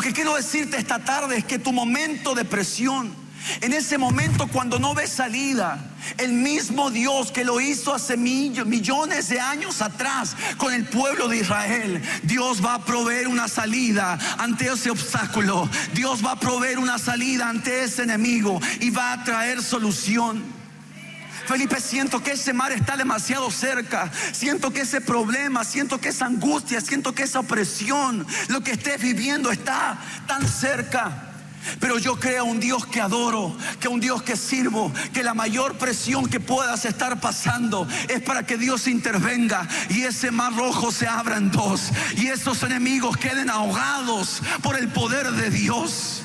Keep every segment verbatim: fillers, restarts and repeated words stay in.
que quiero decirte esta tarde es que tu momento de presión, en ese momento cuando no ves salida, el mismo Dios que lo hizo hace millones de años atrás con el pueblo de Israel, Dios va a proveer una salida ante ese obstáculo. Dios va a proveer una salida ante ese enemigo y va a traer solución. Felipe, siento que ese mar está demasiado cerca. Siento que ese problema, siento que esa angustia, siento que esa opresión, lo que estés viviendo está tan cerca. Pero yo creo a un Dios que adoro, que a un Dios que sirvo, que la mayor presión que puedas estar pasando es para que Dios intervenga y ese mar rojo se abra en dos y esos enemigos queden ahogados por el poder de Dios.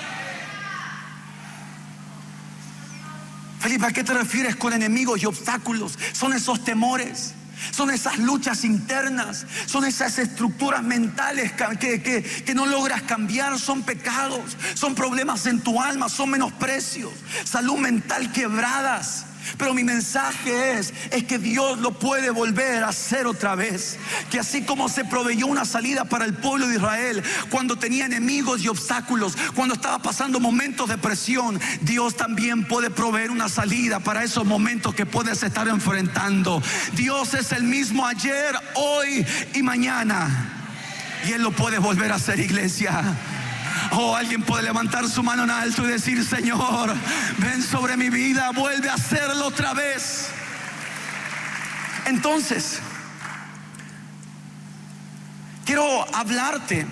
Felipe, ¿a qué te refieres con enemigos y obstáculos? Son esos temores, son esas luchas internas, son esas estructuras mentales que, que, que no logras cambiar, son pecados, son problemas en tu alma, son menosprecios, salud mental quebradas. Pero mi mensaje es, es que Dios lo puede volver a hacer otra vez. Que así como se proveyó una salida para el pueblo de Israel cuando tenía enemigos y obstáculos, cuando estaba pasando momentos de presión, Dios también puede proveer una salida para esos momentos que puedes estar enfrentando. Dios es el mismo ayer, hoy y mañana, y Él lo puede volver a hacer, iglesia. Oh, alguien puede levantar su mano en alto y decir: Señor, ven sobre mi vida, vuelve a hacerlo otra vez. Entonces, quiero hablarte,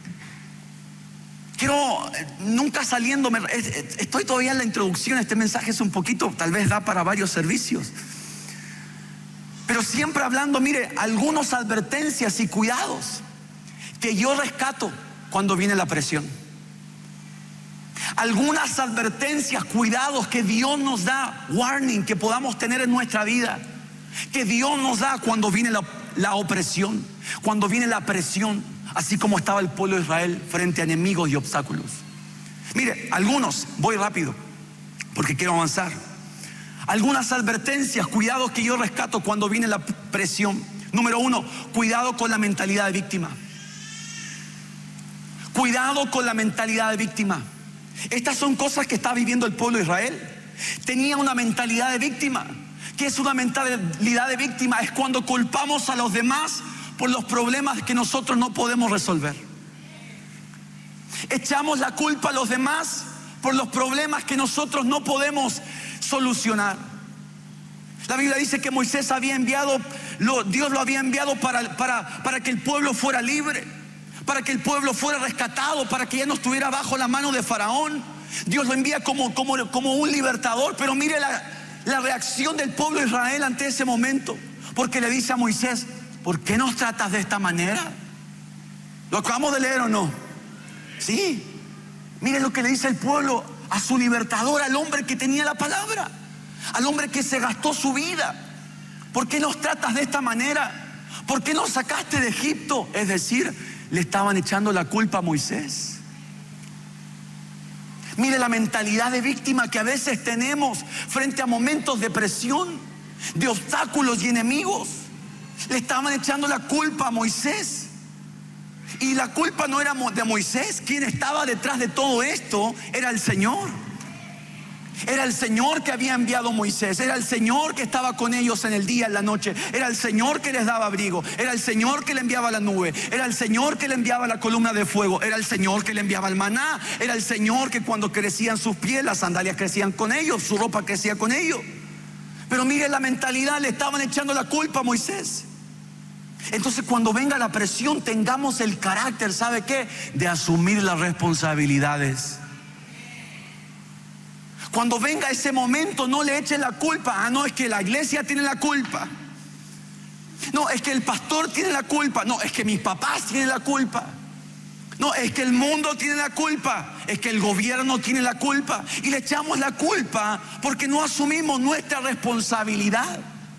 quiero, nunca saliéndome, estoy todavía en la introducción. Este mensaje es un poquito, tal vez da para varios servicios, pero siempre hablando, mire, algunas advertencias y cuidados que yo rescato cuando viene la presión. Algunas advertencias, cuidados que Dios nos da, warning, que podamos tener en nuestra vida, que Dios nos da cuando viene la, la opresión, cuando viene la presión, así como estaba el pueblo de Israel frente a enemigos y obstáculos. Mire, algunos, voy rápido porque quiero avanzar. Algunas advertencias, cuidados que yo rescato cuando viene la presión. Número uno, cuidado con la mentalidad de víctima. Cuidado con la mentalidad de víctima. Estas son cosas que está viviendo el pueblo de Israel. Tenía una mentalidad de víctima. ¿Qué es una mentalidad de víctima? Es cuando culpamos a los demás por los problemas que nosotros no podemos resolver. Echamos la culpa a los demás por los problemas que nosotros no podemos solucionar. La Biblia dice que Moisés había enviado, Dios lo había enviado para, para, para que el pueblo fuera libre, para que el pueblo fuera rescatado, para que ya no estuviera bajo la mano de Faraón. Dios lo envía como, como, como un libertador. Pero mire la, la reacción del pueblo de Israel ante ese momento, porque le dice a Moisés: ¿por qué nos tratas de esta manera? ¿Lo acabamos de leer o no? Sí. Mire lo que le dice el pueblo a su libertador, al hombre que tenía la palabra, al hombre que se gastó su vida. ¿Por qué nos tratas de esta manera? ¿Por qué nos sacaste de Egipto? Es decir, le estaban echando la culpa a Moisés. Mire la mentalidad de víctima que a veces tenemos frente a momentos de presión, de obstáculos y enemigos. Le estaban echando la culpa a Moisés. Y la culpa no era de Moisés. Quien estaba detrás de todo esto era el Señor. Era el Señor que había enviado a Moisés. Era el Señor que estaba con ellos en el día, en la noche. Era el Señor que les daba abrigo. Era el Señor que le enviaba la nube. Era el Señor que le enviaba la columna de fuego. Era el Señor que le enviaba el maná. Era el Señor que cuando crecían sus pies, las sandalias crecían con ellos, su ropa crecía con ellos. Pero mire la mentalidad, le estaban echando la culpa a Moisés. Entonces, cuando venga la presión, tengamos el carácter, ¿sabe qué? De asumir las responsabilidades. Cuando venga ese momento, no le echen la culpa. Ah, no, es que la iglesia tiene la culpa. No, es que el pastor tiene la culpa. No, es que mis papás tienen la culpa. No, es que el mundo tiene la culpa. Es que el gobierno tiene la culpa. Y le echamos la culpa porque no asumimos nuestra responsabilidad.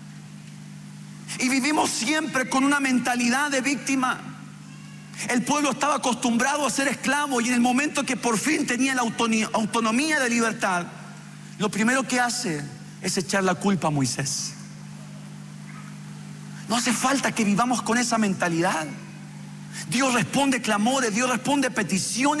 Y vivimos siempre con una mentalidad de víctima. El pueblo estaba acostumbrado a ser esclavo, y en el momento que por fin tenía la autonomía de libertad, lo primero que hace es echar la culpa a Moisés. No hace falta que vivamos con esa mentalidad. Dios responde clamores, Dios responde peticiones.